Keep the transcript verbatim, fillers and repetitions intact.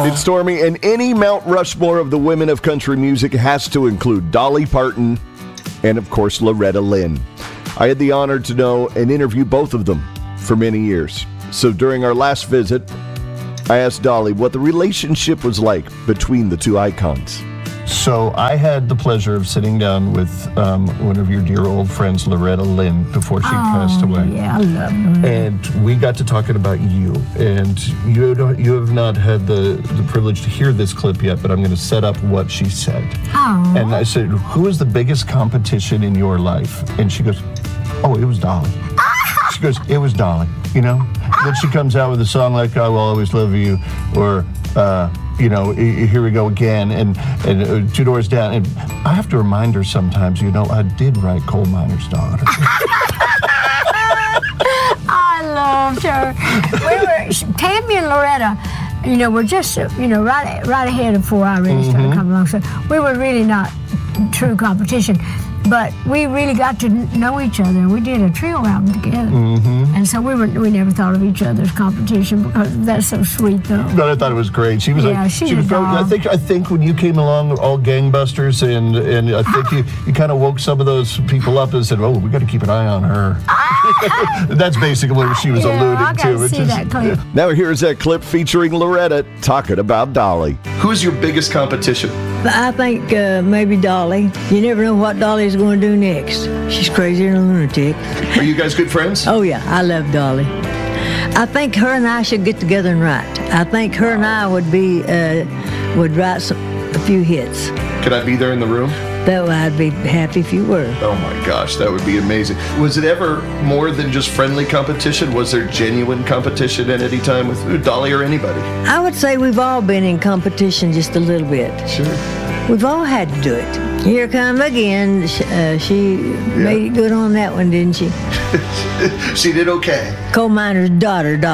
right, Stormy, and any Mount Rushmore of the women of country music has to include Dolly Parton and, of course, Loretta Lynn. I had the honor to know and interview both of them for many years. So during our last visit, I asked Dolly what the relationship was like between the two icons. So I had the pleasure of sitting down with um, one of your dear old friends, Loretta Lynn, before she oh, passed away. Yeah, I love Loretta. And we got to talking about you. And you don't, you have not had the, the privilege to hear this clip yet, but I'm going to set up what she said. Oh. And I said, who is the biggest competition in your life? And she goes, oh, it was Dolly. She goes, it was Dolly, you know? And then she comes out with a song like I Will Always Love You, or, uh, you know, Here We Go Again, and, and uh, Two Doors Down. And I have to remind her sometimes, you know, I did write Coal Miner's Daughter. I loved her. We were, Tammy and Loretta, you know, were just, you know, right right ahead of before I really started Mm-hmm. coming along. So we were really not true competition. But we really got to know each other, and we did a trio album together. Mm-hmm. And so we were we never thought of each other as competition, because that's so sweet, though. No, I thought it was great. She was Yeah, like, she's she was a probably, I doll. think I think when you came along, all gangbusters, and and I think you, you kind of woke some of those people up and said, oh, we got to keep an eye on her. That's basically what she was Yeah, alluding I got to. to It's see just- that clip. Now here's that clip featuring Loretta talking about Dolly. Who's your biggest competition? I think uh, maybe Dolly. You never know what Dolly's going to do next. She's crazy and a lunatic. Are you guys good friends? Oh, yeah, I love Dolly. I think her and I should get together and write. I think her and I would be, uh, would write some, a few hits. Could I be there in the room? That way I'd be happy if you were. Oh my gosh, that would be amazing. Was it ever more than just friendly competition? Was there genuine competition at any time with Dolly or anybody? I would say we've all been in competition just a little bit. Sure. We've all had to do it. Here come again. Sh- Uh, she made it good on that one, didn't she? She did okay. Coal miner's daughter, Dolly.